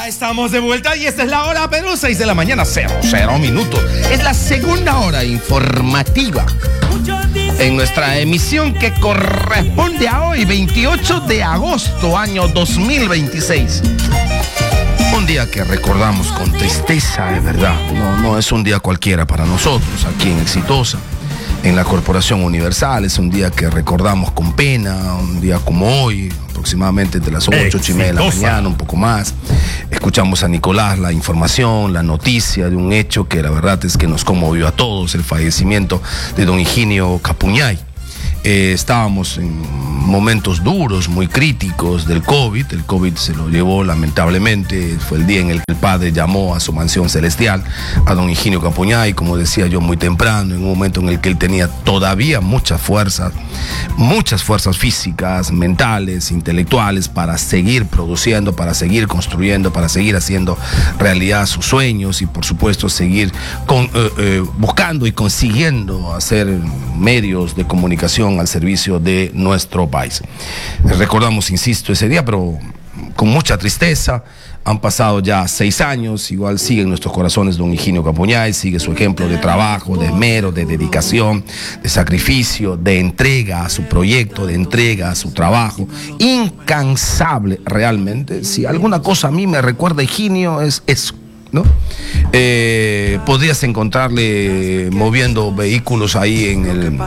Estamos de vuelta y esta es la hora, pero 6 de la mañana, 00 minutos. Es la segunda hora informativa en nuestra emisión que corresponde a hoy, 28 de agosto, año 2026. Un día que recordamos con tristeza, de verdad. No es un día cualquiera para nosotros aquí en Exitosa, en la Corporación Universal. Es un día que recordamos con pena, un día como hoy, aproximadamente de las 8:30 de la mañana, un poco más. Escuchamos a Nicolás la información, la noticia de un hecho que la verdad es que nos conmovió a todos, el fallecimiento de don Higinio Capuñay. Estábamos en momentos duros, muy críticos del COVID. El COVID se lo llevó lamentablemente. Fue el día en el que el padre llamó a su mansión celestial a don Higinio Capuñay, como decía yo, muy temprano, en un momento en el que él tenía todavía muchas fuerzas físicas, mentales, intelectuales, para seguir produciendo, para seguir construyendo, para seguir haciendo realidad sus sueños y por supuesto seguir buscando y consiguiendo hacer medios de comunicación al servicio de nuestro país. Recordamos, insisto, ese día, pero con mucha tristeza. Han pasado ya 6 años, igual sigue en nuestros corazones don Higinio Capuñay, sigue su ejemplo de trabajo, de esmero, de dedicación, de sacrificio, de entrega a su proyecto, de entrega a su trabajo, incansable realmente. Si alguna cosa a mí me recuerda a Higinio es eso, ¿no? Podrías encontrarle moviendo vehículos ahí en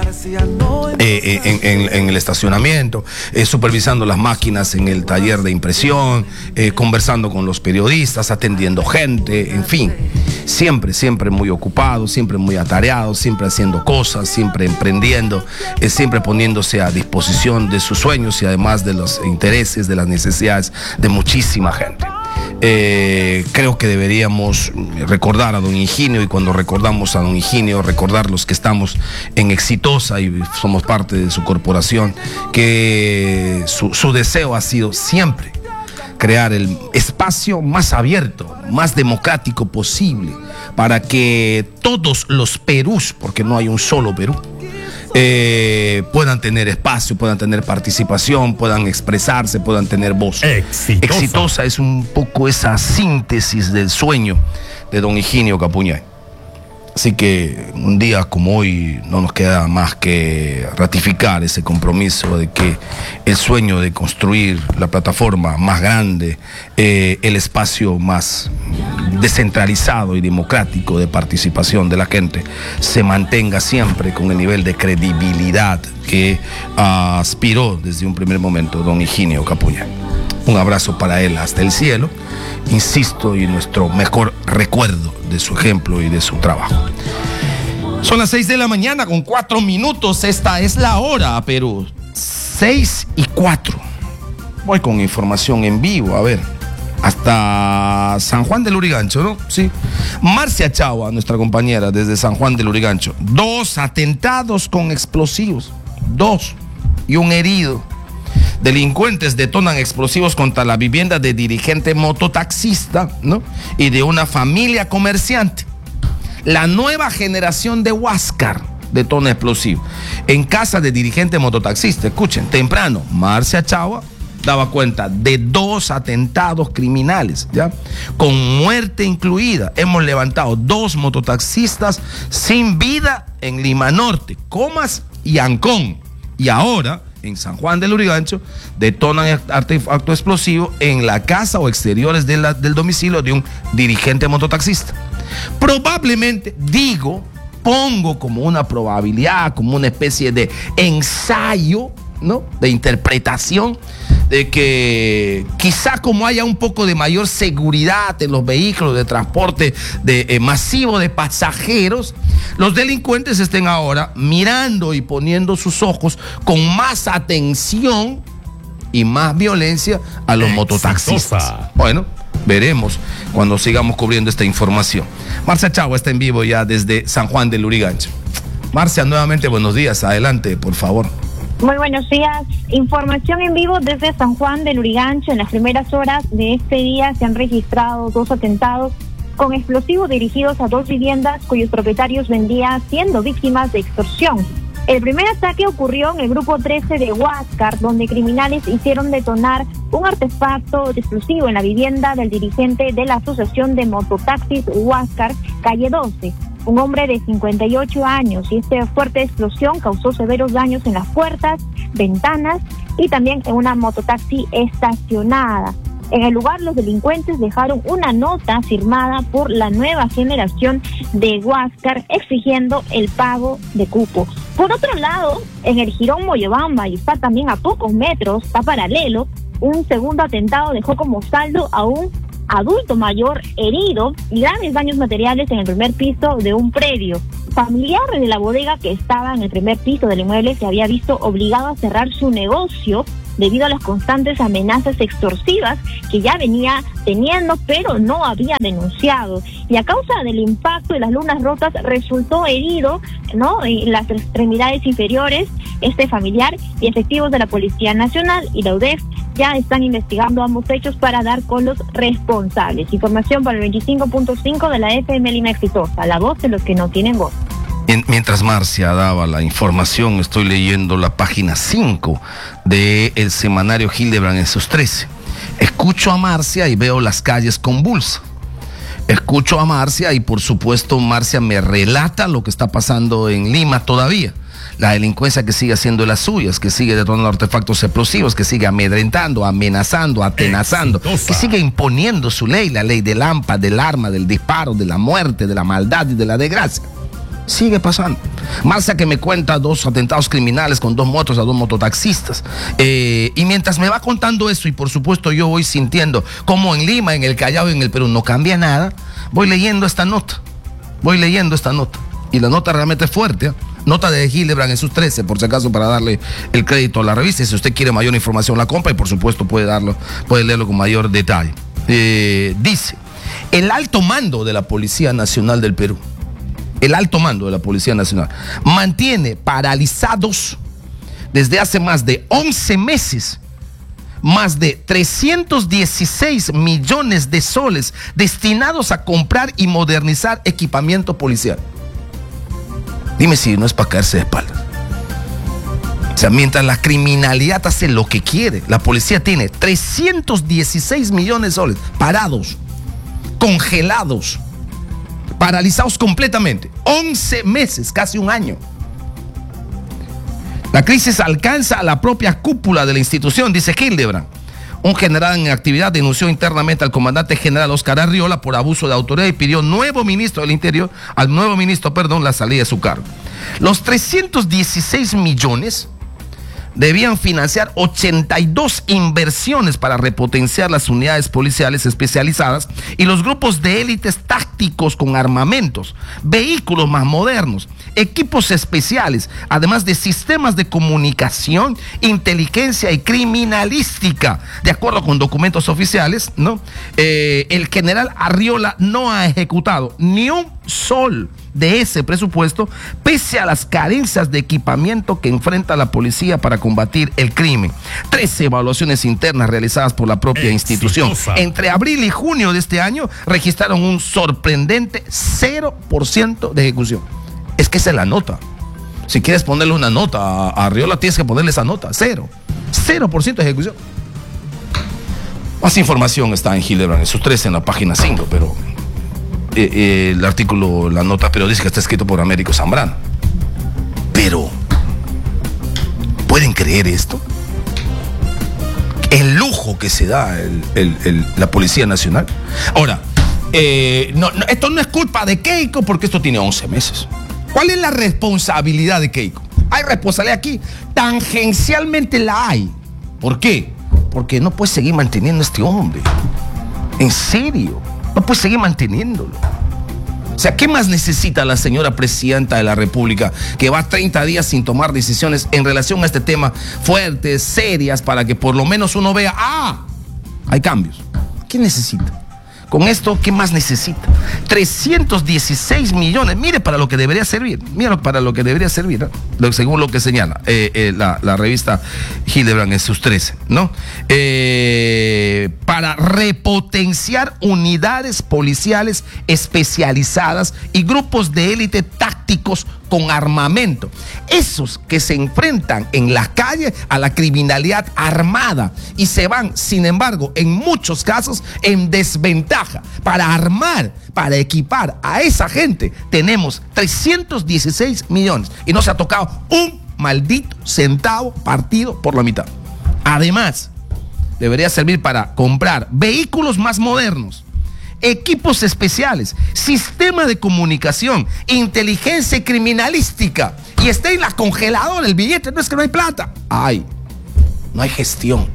el estacionamiento, supervisando las máquinas en el taller de impresión, conversando con los periodistas, atendiendo gente, en fin, siempre muy ocupado, siempre muy atareado, siempre haciendo cosas, siempre emprendiendo, siempre poniéndose a disposición de sus sueños y además de los intereses, de las necesidades de muchísima gente. Creo que deberíamos recordar a don Higinio, y cuando recordamos a don Higinio, recordar los que estamos en Exitosa y somos parte de su corporación, que su deseo ha sido siempre crear el espacio más abierto, más democrático posible, para que todos los Perús, porque no hay un solo Perú, puedan tener espacio, puedan tener participación, puedan expresarse, puedan tener voz. Exitosa es un poco esa síntesis del sueño de don Higinio Capuñay. Así que un día como hoy no nos queda más que ratificar ese compromiso de que el sueño de construir la plataforma más grande, el espacio más descentralizado y democrático de participación de la gente, se mantenga siempre con el nivel de credibilidad que aspiró desde un primer momento don Higinio Capuñay. Un abrazo para él hasta el cielo, insisto, y nuestro mejor recuerdo de su ejemplo y de su trabajo. Son las 6 de la mañana con 4 minutos. Esta es la hora, Perú. 6:04. Voy con información en vivo, a ver. Hasta San Juan del Lurigancho, ¿no? Sí. Marcia Chagua, nuestra compañera desde San Juan del Lurigancho. 2 atentados con explosivos. 2 y un herido. Delincuentes detonan explosivos contra la vivienda de dirigente mototaxista, ¿no? Y de una familia comerciante. La nueva generación de Huáscar detona explosivo en casa de dirigente mototaxista. Escuchen, temprano, Marcia Chagua daba cuenta de 2 atentados criminales, ¿ya? Con muerte incluida. Hemos levantado 2 mototaxistas sin vida en Lima Norte, Comas y Ancón. Y ahora, en San Juan del Lurigancho, detonan artefacto explosivo en la casa o exteriores del domicilio de un dirigente mototaxista. Probablemente, pongo como una probabilidad, como una especie de ensayo, ¿no?, de interpretación, de que quizá como haya un poco de mayor seguridad en los vehículos de transporte masivo de pasajeros, los delincuentes estén ahora mirando y poniendo sus ojos con más atención y más violencia a los mototaxistas. Bueno, veremos cuando sigamos cubriendo esta información. Marcia Chagua está en vivo ya desde San Juan del Lurigancho. Marcia, nuevamente buenos días, adelante, por favor. Muy buenos días. Información en vivo desde San Juan del Lurigancho. En las primeras horas de este día se han registrado 2 atentados con explosivos dirigidos a 2 viviendas cuyos propietarios vendían siendo víctimas de extorsión. El primer ataque ocurrió en el grupo 13 de Huáscar, donde criminales hicieron detonar un artefacto explosivo en la vivienda del dirigente de la Asociación de Mototaxis Huáscar, calle 12, un hombre de 58 años, y esta fuerte explosión causó severos daños en las puertas, ventanas y también en una mototaxi estacionada. En el lugar, los delincuentes dejaron una nota firmada por la nueva generación de Huáscar exigiendo el pago de cupo. Por otro lado, en el Jirón Moyobamba, y está también a pocos metros, está paralelo, un segundo atentado dejó como saldo a un adulto mayor herido y graves daños materiales en el primer piso de un predio. Familiares de la bodega que estaba en el primer piso del inmueble se había visto obligado a cerrar su negocio debido a las constantes amenazas extorsivas que ya venía teniendo, pero no había denunciado. Y a causa del impacto y las lunas rotas resultó herido, ¿no?, en las extremidades inferiores, este familiar, y efectivos de la Policía Nacional y la UDEF ya están investigando ambos hechos para dar con los responsables. Información para el 25.5 de la FM Lima Exitosa, la voz de los que no tienen voz. Mientras Marcia daba la información, estoy leyendo la página 5 del semanario Hildebrand en sus 13. Escucho a Marcia y veo las calles convulsas. Escucho a Marcia y por supuesto Marcia me relata lo que está pasando en Lima todavía. La delincuencia que sigue haciendo las suyas, que sigue detonando artefactos explosivos, que sigue amedrentando, amenazando, atenazando, que sigue imponiendo su ley, la ley del AMPA, del arma, del disparo, de la muerte, de la maldad y de la desgracia. Sigue pasando. Marcia que me cuenta 2 atentados criminales con 2 motos a 2 mototaxistas. Y mientras me va contando eso, y por supuesto yo voy sintiendo como en Lima, en el Callao y en el Perú no cambia nada, voy leyendo esta nota. Y la nota realmente es fuerte, ¿eh? Nota de Hildebrand en sus 13, por si acaso, para darle el crédito a la revista. Y si usted quiere mayor información, la compra y por supuesto puede leerlo con mayor detalle. Dice, el alto mando de la Policía Nacional del Perú, mantiene paralizados desde hace más de 11 meses más de 316 millones de soles destinados a comprar y modernizar equipamiento policial. Dime si no es para caerse de espaldas. O sea, mientras la criminalidad hace lo que quiere, la policía tiene 316 millones de soles parados, congelados, paralizados completamente. 11 meses, casi un año. La crisis alcanza a la propia cúpula de la institución, dice Hildebrand. Un general en actividad denunció internamente al comandante general Oscar Arriola por abuso de autoridad y pidió al nuevo ministro, la salida de su cargo. Los 316 millones debían financiar 82 inversiones para repotenciar las unidades policiales especializadas y los grupos de élites tácticos con armamentos, vehículos más modernos, equipos especiales, además de sistemas de comunicación, inteligencia y criminalística. De acuerdo con documentos oficiales, ¿no? El general Arriola no ha ejecutado ni un sol de ese presupuesto, pese a las carencias de equipamiento que enfrenta la policía para combatir el crimen. 13 evaluaciones internas realizadas por la propia institución entre abril y junio de este año registraron un sorprendente 0% de ejecución. Es que esa es la nota. Si quieres ponerle una nota a Arriola, tienes que ponerle esa nota. 0% de ejecución. Más información está en Hildebrand, en sus 13, en la página 5, pero el artículo, la nota periodística está escrito por Américo Zambrano. Pero, ¿pueden creer esto? El lujo que se da la Policía Nacional. Ahora, esto no es culpa de Keiko, porque esto tiene 11 meses. ¿Cuál es la responsabilidad de Keiko? ¿Hay responsabilidad aquí? Tangencialmente la hay. ¿Por qué? Porque no puede seguir manteniendo a este hombre. En serio. No puede seguir manteniéndolo. O sea, ¿qué más necesita la señora presidenta de la República, que va 30 días sin tomar decisiones en relación a este tema fuertes, serias, para que por lo menos uno vea, hay cambios? ¿Qué necesita? Con esto, ¿qué más necesita? 316 millones. Mire para lo que debería servir. Mira para lo que debería servir, ¿no? Según lo que señala la revista Hildebrand en sus 13, ¿no? Para repotenciar unidades policiales especializadas y grupos de élite tácticos con armamento. Esos que se enfrentan en la calle a la criminalidad armada y se van, sin embargo, en muchos casos en desventaja. Para armar, para equipar a esa gente, tenemos 316 millones y no se ha tocado un maldito centavo partido por la mitad. Además, debería servir para comprar vehículos más modernos, equipos especiales, sistema de comunicación, inteligencia criminalística, y está en la congeladora el billete. No es que no hay plata, no hay gestión.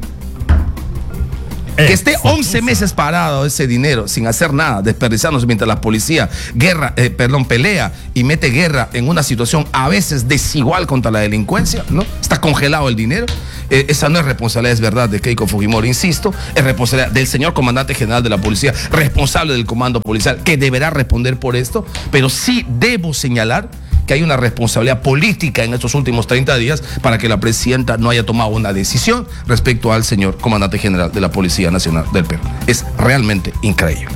Que esté 11 meses parado ese dinero sin hacer nada, desperdiciándose mientras la policía pelea y mete guerra en una situación a veces desigual contra la delincuencia, ¿no? Está congelado el dinero. Esa no es responsabilidad, es verdad, de Keiko Fujimori, insisto, es responsabilidad del señor comandante general de la policía, responsable del comando policial, que deberá responder por esto, pero sí debo señalar que hay una responsabilidad política en estos últimos 30 días para que la presidenta no haya tomado una decisión respecto al señor comandante general de la Policía Nacional del Perú. Es realmente increíble.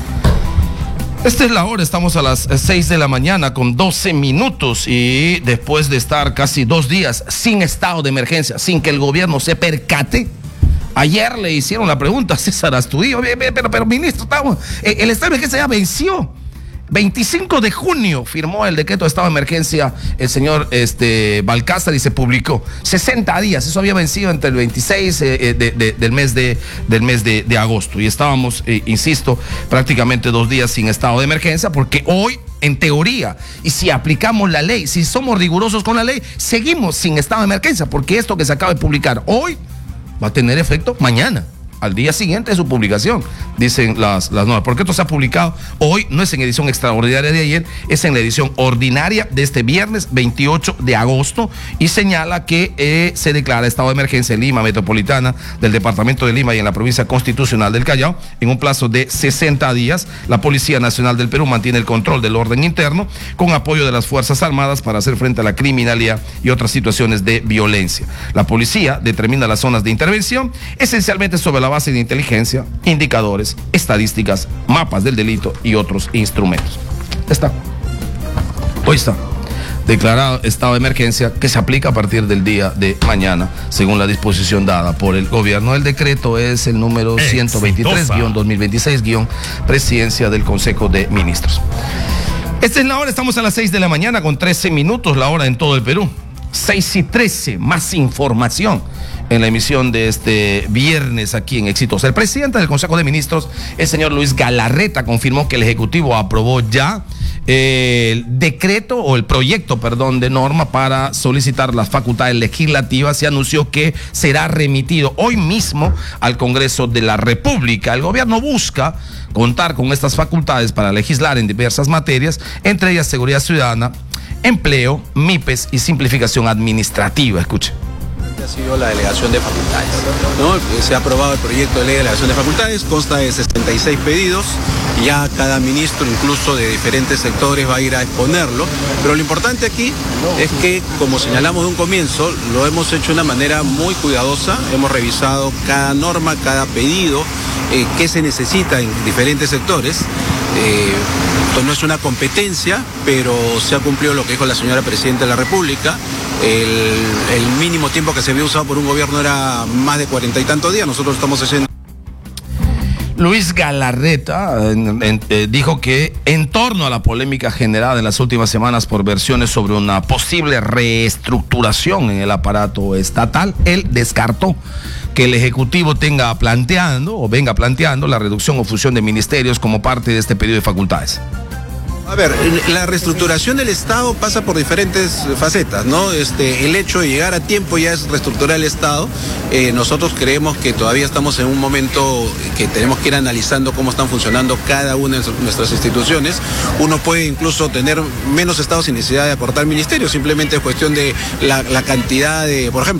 Esta es la hora, estamos a las 6 de la mañana con 12 minutos y después de estar casi 2 días sin estado de emergencia, sin que el gobierno se percate. Ayer le hicieron la pregunta a César Astudillo, pero ministro, el estado de emergencia ya venció. 25 de junio firmó el decreto de estado de emergencia el señor Balcázar y se publicó. 60 días, eso había vencido entre el 26 del mes de agosto. Y estábamos, insisto, prácticamente 2 días sin estado de emergencia, porque hoy, en teoría, y si aplicamos la ley, si somos rigurosos con la ley, seguimos sin estado de emergencia, porque esto que se acaba de publicar hoy va a tener efecto mañana, al día siguiente de su publicación, dicen las normas. Porque esto se ha publicado hoy, no es en edición extraordinaria de ayer, es en la edición ordinaria de este viernes 28 de agosto y señala que se declara estado de emergencia en Lima Metropolitana, del departamento de Lima y en la provincia constitucional del Callao en un plazo de 60 días. La Policía Nacional del Perú mantiene el control del orden interno con apoyo de las Fuerzas Armadas para hacer frente a la criminalidad y otras situaciones de violencia. La policía determina las zonas de intervención esencialmente sobre la base de inteligencia, indicadores, estadísticas, mapas del delito y otros instrumentos. Hoy está declarado estado de emergencia que se aplica a partir del día de mañana, según la disposición dada por el gobierno. El decreto es el número 123-2026- Presidencia del Consejo de Ministros. Esta es la hora, estamos a las 6 de la mañana con 13 minutos, la hora en todo el Perú. 6:13, más información en la emisión de este viernes aquí en Exitosa. El presidente del Consejo de Ministros, el señor Luis Galarreta, confirmó que el Ejecutivo aprobó ya el decreto o el proyecto, de norma para solicitar las facultades legislativas y anunció que será remitido hoy mismo al Congreso de la República. El gobierno busca contar con estas facultades para legislar en diversas materias, entre ellas seguridad ciudadana, empleo, MIPES y simplificación administrativa. Escuche. Ha sido la delegación de facultades, ¿no? Se ha aprobado el proyecto de ley de delegación de facultades, consta de 66 pedidos, y ya cada ministro, incluso de diferentes sectores, va a ir a exponerlo, pero lo importante aquí es que, como señalamos de un comienzo, lo hemos hecho de una manera muy cuidadosa, hemos revisado cada norma, cada pedido, qué se necesita en diferentes sectores. Esto no es una competencia, pero se ha cumplido lo que dijo la señora Presidenta de la República. El mínimo tiempo que se había usado por un gobierno era más de 40 y tantos días. Nosotros estamos haciendo. Luis Galarreta dijo que en torno a la polémica generada en las últimas semanas por versiones sobre una posible reestructuración en el aparato estatal, él descartó que el Ejecutivo venga planteando la reducción o fusión de ministerios como parte de este periodo de facultades. A ver, la reestructuración del Estado pasa por diferentes facetas, ¿no? El hecho de llegar a tiempo ya es reestructurar el Estado. Nosotros creemos que todavía estamos en un momento que tenemos que ir analizando cómo están funcionando cada una de nuestras instituciones. Uno puede incluso tener menos Estado sin necesidad de aportar ministerios, simplemente es cuestión de la cantidad de, por ejemplo,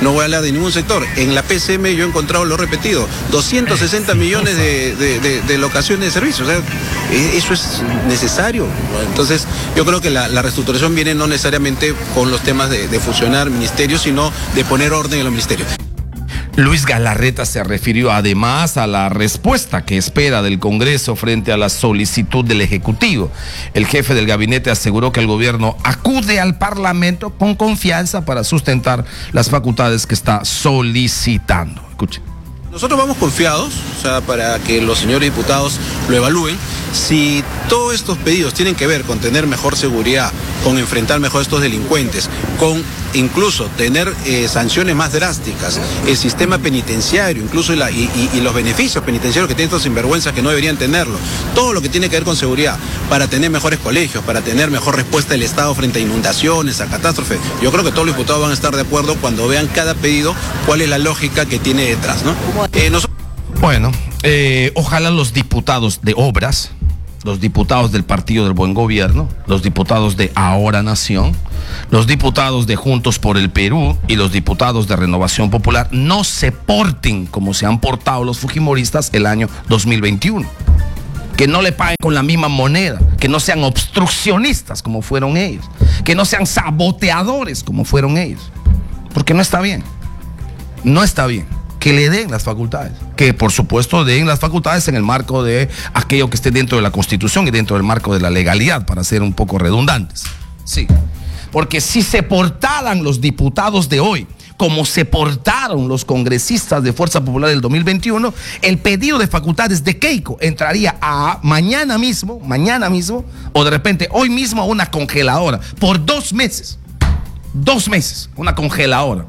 no voy a hablar de ningún sector. En la PCM yo he encontrado, lo he repetido, 260 millones de locaciones de servicios. O sea, eso es necesario. Entonces, yo creo que la reestructuración viene no necesariamente con los temas de fusionar ministerios, sino de poner orden en los ministerios. Luis Galarreta se refirió además a la respuesta que espera del Congreso frente a la solicitud del Ejecutivo. El jefe del gabinete aseguró que el gobierno acude al Parlamento con confianza para sustentar las facultades que está solicitando. Escuchen. Nosotros vamos confiados, o sea, para que los señores diputados lo evalúen. Si todos estos pedidos tienen que ver con tener mejor seguridad, con enfrentar mejor a estos delincuentes, con incluso tener sanciones más drásticas, el sistema penitenciario, incluso y los beneficios penitenciarios que tienen estos sinvergüenzas que no deberían tenerlo, todo lo que tiene que ver con seguridad, para tener mejores colegios, para tener mejor respuesta del Estado frente a inundaciones, a catástrofes, yo creo que todos los diputados van a estar de acuerdo cuando vean cada pedido cuál es la lógica que tiene detrás, ¿no? Bueno, ojalá los diputados de Obras, los diputados del Partido del Buen Gobierno, los diputados de Ahora Nación, los diputados de Juntos por el Perú y los diputados de Renovación Popular no se porten como se han portado los fujimoristas el año 2021. Que no le paguen con la misma moneda, que no sean obstruccionistas como fueron ellos, que no sean saboteadores como fueron ellos, porque no está bien, no está bien. Que le den las facultades, que por supuesto den las facultades en el marco de aquello que esté dentro de la Constitución y dentro del marco de la legalidad, para ser un poco redundantes. Sí, porque si se portaran los diputados de hoy como se portaron los congresistas de Fuerza Popular del 2021, el pedido de facultades de Keiko entraría a mañana mismo, o de repente hoy mismo a una congeladora, por 2 meses, una congeladora.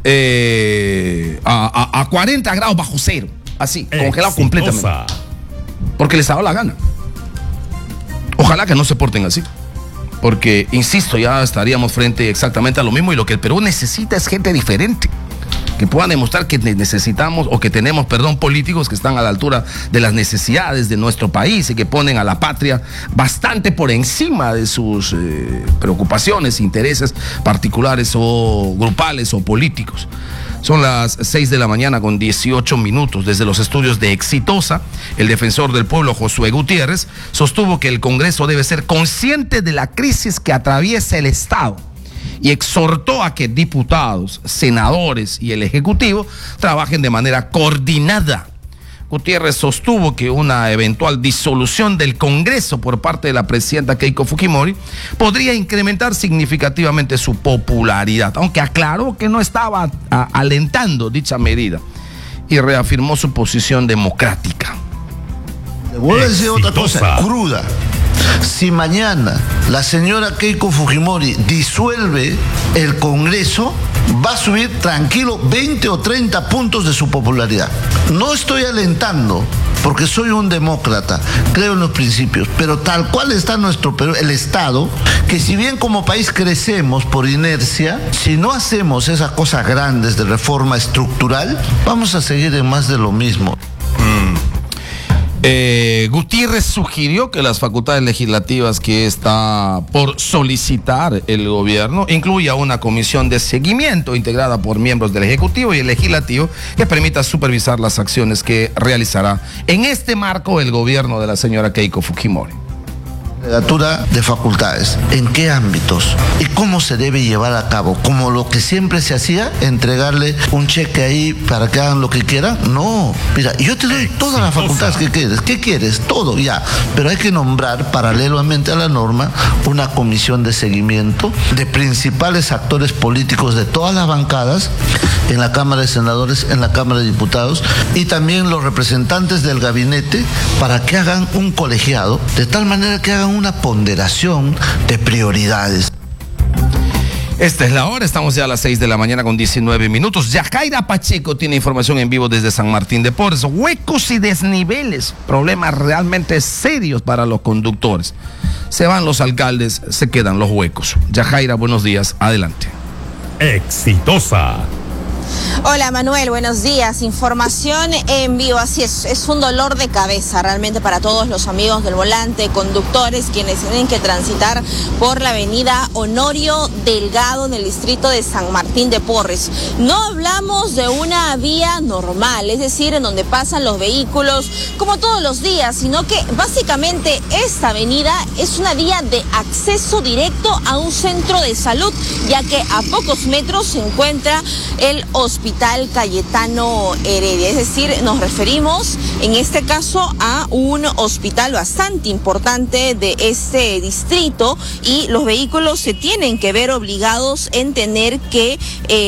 A 40 grados bajo cero, así, congelado completamente, porque les ha dado la gana. Ojalá que no se porten así, porque insisto, ya estaríamos frente exactamente a lo mismo, y lo que el Perú necesita es gente diferente, que puedan demostrar que necesitamos, o que tenemos, políticos que están a la altura de las necesidades de nuestro país y que ponen a la patria bastante por encima de sus preocupaciones, intereses particulares o grupales o políticos. Son las 6 de la mañana con 18 minutos. Desde los estudios de Exitosa, el defensor del pueblo, Josué Gutiérrez, sostuvo que el Congreso debe ser consciente de la crisis que atraviesa el Estado y exhortó a que diputados, senadores y el Ejecutivo trabajen de manera coordinada. Gutiérrez sostuvo que una eventual disolución del Congreso por parte de la presidenta Keiko Fujimori podría incrementar significativamente su popularidad, aunque aclaró que no estaba alentando dicha medida y reafirmó su posición democrática. Le voy a decir otra cosa cruda. Si mañana la señora Keiko Fujimori disuelve el Congreso, va a subir tranquilo 20 o 30 puntos de su popularidad. No estoy alentando, porque soy un demócrata, creo en los principios, pero tal cual está nuestro Perú, el Estado, que si bien como país crecemos por inercia, si no hacemos esas cosas grandes de reforma estructural, vamos a seguir en más de lo mismo. Gutiérrez sugirió que las facultades legislativas que está por solicitar el gobierno incluya una comisión de seguimiento integrada por miembros del Ejecutivo y el Legislativo que permita supervisar las acciones que realizará en este marco el gobierno de la señora Keiko Fujimori. Legislatura de facultades, ¿en qué ámbitos? ¿Y cómo se debe llevar a cabo? ¿Como lo que siempre se hacía? ¿Entregarle un cheque ahí para que hagan lo que quieran? No, mira, yo te doy todas las facultades que quieres. ¿Qué quieres? Todo, ya. Pero hay que nombrar, paralelamente a la norma, una comisión de seguimiento de principales actores políticos de todas las bancadas, en la Cámara de Senadores, en la Cámara de Diputados, y también los representantes del gabinete, para que hagan un colegiado, de tal manera que hagan una ponderación de prioridades. Esta es la hora, estamos ya a las 6 de la mañana con 19 minutos. Yajaira Pacheco tiene información en vivo desde San Martín de Porres. Huecos y desniveles, problemas realmente serios para los conductores. Se van los alcaldes, se quedan los huecos. Yajaira, buenos días, adelante. Exitosa. Hola Manuel, buenos días. Información en vivo, así es un dolor de cabeza realmente para todos los amigos del volante, conductores, quienes tienen que transitar por la avenida Honorio Delgado en el distrito de San Martín de Porres. No hablamos de una vía normal, es decir, en donde pasan los vehículos como todos los días, sino que básicamente esta avenida es una vía de acceso directo a un centro de salud, ya que a pocos metros se encuentra el Hospital Cayetano Heredia, es decir, nos referimos en este caso a un hospital bastante importante de este distrito y los vehículos se tienen que ver obligados en tener que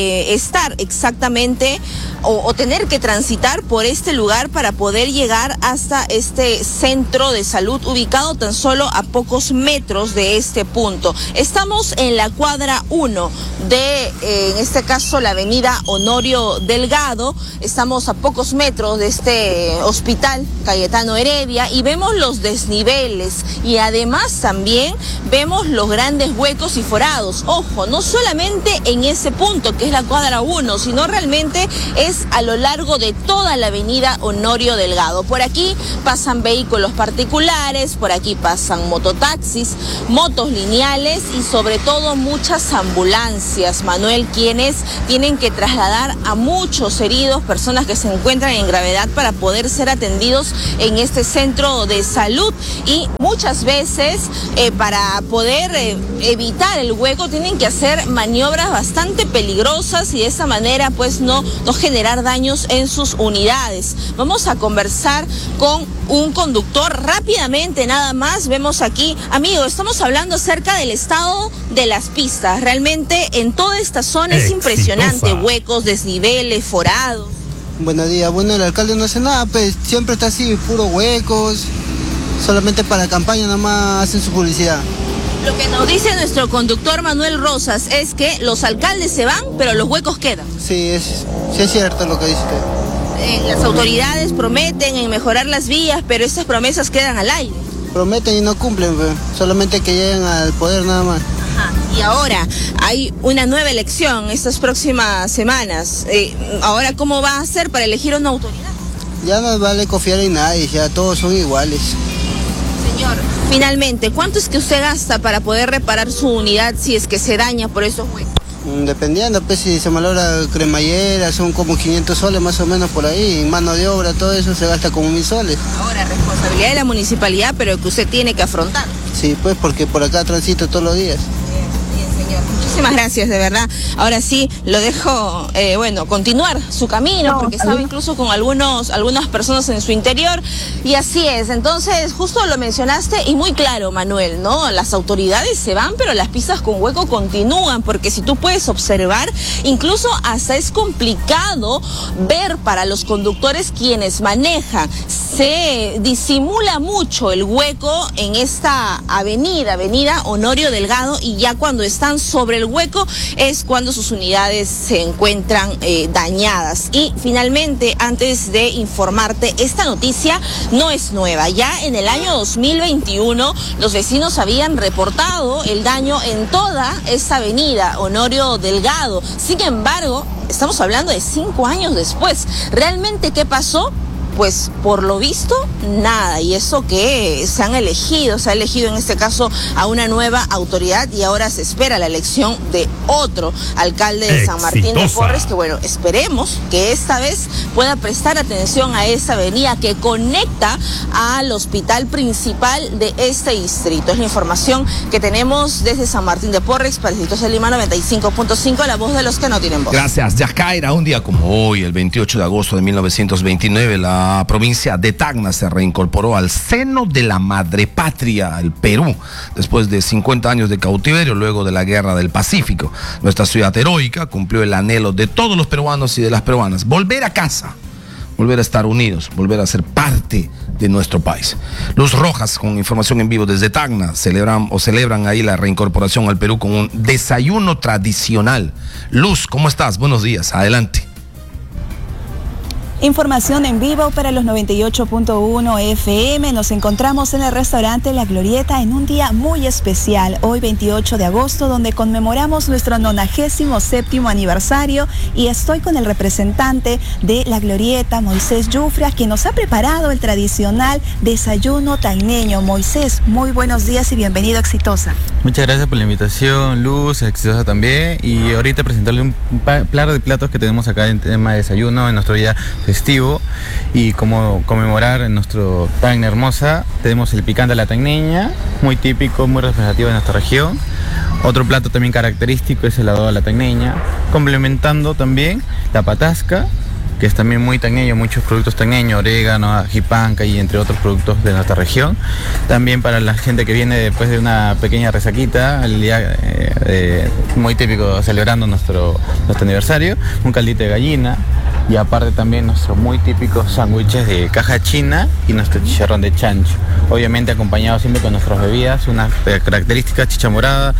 estar exactamente o tener que transitar por este lugar para poder llegar hasta este centro de salud ubicado tan solo a pocos metros de este punto. Estamos en la cuadra 1 de, en este caso, la avenida Honorio Delgado. Estamos a pocos metros de este hospital Cayetano Heredia y vemos los desniveles y además también vemos los grandes huecos y forados. Ojo, no solamente en ese punto que es la cuadra 1, sino realmente es a lo largo de toda la avenida Honorio Delgado. Por aquí pasan vehículos particulares, por aquí pasan mototaxis, motos lineales y sobre todo muchas ambulancias, Manuel, quienes tienen que trasladar a muchos heridos, personas que se encuentran en gravedad para poder ser atendidos en este centro de salud y muchas veces para poder evitar el hueco tienen que hacer maniobras bastante peligrosas y de esa manera pues no generar daños en sus unidades. Vamos a conversar con un conductor rápidamente, nada más. Vemos aquí, amigo, estamos hablando acerca del estado de las pistas. Realmente en toda esta zona es impresionante, huecos, desniveles, forados. Buenos días, bueno, el alcalde no hace nada, pues siempre está así, puros huecos, solamente para campaña nada más hacen su publicidad. Lo que nos dice nuestro conductor Manuel Rosas es que los alcaldes se van, pero los huecos quedan. Sí, es cierto lo que dice usted. Las autoridades prometen en mejorar las vías, pero esas promesas quedan al aire. Prometen y no cumplen, pues, solamente que lleguen al poder nada más. Ajá. Y ahora hay una nueva elección estas próximas semanas. Ahora, ¿cómo va a ser para elegir una autoridad? Ya no vale confiar en nadie, ya todos son iguales. Señor, finalmente, ¿cuánto es que usted gasta para poder reparar su unidad si es que se daña por esos huecos? Dependiendo, pues si se malogra cremallera, son como 500 soles más o menos por ahí, mano de obra, todo eso se gasta como 1000 soles. Ahora, responsabilidad de la municipalidad, pero que usted tiene que afrontar. Sí, pues porque por acá transito todos los días. Bien, señor. Muchísimas gracias, de verdad. Ahora sí, lo dejo, continuar su camino, porque estaba incluso con algunas personas en su interior, y así es. Entonces, justo lo mencionaste, y muy claro, Manuel, ¿no? Las autoridades se van, pero las pistas con hueco continúan, porque si tú puedes observar, incluso hasta es complicado ver para los conductores quienes manejan. Se disimula mucho el hueco en esta avenida Honorio Delgado, y ya cuando están sobre el hueco es cuando sus unidades se encuentran dañadas. Y finalmente, antes de informarte, esta noticia no es nueva. Ya en el año 2021 los vecinos habían reportado el daño en toda esta avenida Honorio Delgado. Sin embargo, estamos hablando de 5 años después. ¿Realmente qué pasó? Pues por lo visto nada, y eso que se ha elegido en este caso a una nueva autoridad, y ahora se espera la elección de otro alcalde de San Martín de Porres, que bueno, esperemos que esta vez pueda prestar atención a esta avenida que conecta al hospital principal de este distrito. Es la información que tenemos desde San Martín de Porres para el Distrito de Lima 95.5, la voz de los que no tienen voz. Gracias, Yacaira. Un día como hoy, el 28 de agosto de 1929, la provincia de Tacna se reincorporó al seno de la madre patria, el Perú, después de 50 años de cautiverio luego de la Guerra del Pacífico. Nuestra ciudad heroica cumplió el anhelo de todos los peruanos y de las peruanas: volver a casa, volver a estar unidos, volver a ser parte de nuestro país. Luz Rojas, con información en vivo desde Tacna, celebran ahí la reincorporación al Perú con un desayuno tradicional. Luz, ¿cómo estás? Buenos días, adelante. Información en vivo para los 98.1 FM. Nos encontramos en el restaurante La Glorieta en un día muy especial, hoy 28 de agosto, donde conmemoramos nuestro 97º aniversario, y estoy con el representante de La Glorieta, Moisés Yufria, quien nos ha preparado el tradicional desayuno tagneño. Moisés, muy buenos días y bienvenido a Exitosa. Muchas gracias por la invitación, Luz, Exitosa también, y ahorita presentarle un par de platos que tenemos acá en tema de desayuno en nuestro día festivo, y como conmemorar en nuestro Tacna hermosa tenemos el picante a la tacneña, muy típico, muy representativo de nuestra región. Otro plato también característico es el adobado a la tacneña, complementando también la patasca, que es también muy tacneño, muchos productos tacneños, orégano, ajipanca y entre otros productos de nuestra región. También para la gente que viene después de una pequeña resaquita, el día muy típico celebrando nuestro aniversario, un caldito de gallina, y aparte también nuestros muy típicos sándwiches de caja china y nuestro chicharrón de chancho, obviamente acompañado siempre con nuestras bebidas, una característica chicha morada,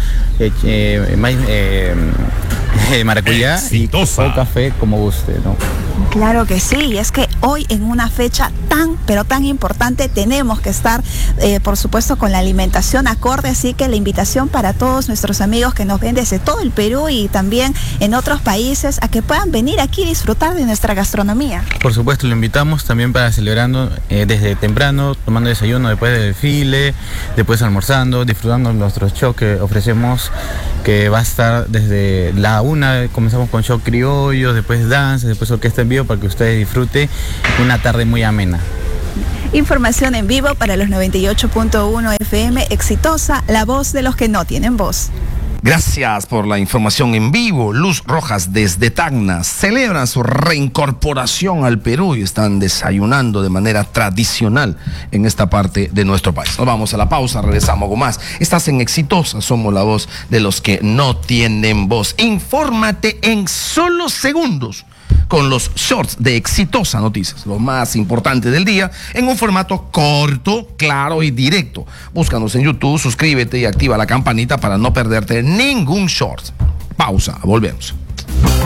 maracuyá Exitosa. O café, como guste, ¿no? Claro que sí, y es que hoy en una fecha pero tan importante tenemos que estar, por supuesto, con la alimentación acorde, así que la invitación para todos nuestros amigos que nos ven desde todo el Perú y también en otros países a que puedan venir aquí y disfrutar de nuestra gastronomía. Por supuesto, lo invitamos también para celebrando desde temprano, tomando desayuno después del desfile, después almorzando, disfrutando nuestro show que ofrecemos, que va a estar desde la 1, comenzamos con show criollos, después dance, después orquesta en vivo, para que ustedes disfruten una tarde muy amena. Información en vivo para los 98.1 FM, Exitosa, la voz de los que no tienen voz. Gracias por la información en vivo. Luz Rojas desde Tacna celebran su reincorporación al Perú y están desayunando de manera tradicional en esta parte de nuestro país. Nos vamos a la pausa, regresamos con más. Estás en Exitosa, somos la voz de los que no tienen voz. Infórmate en solo segundos con los shorts de Exitosa Noticias, lo más importante del día, en un formato corto, claro y directo. Búscanos en YouTube, suscríbete y activa la campanita para no perderte ningún short. Pausa, volvemos.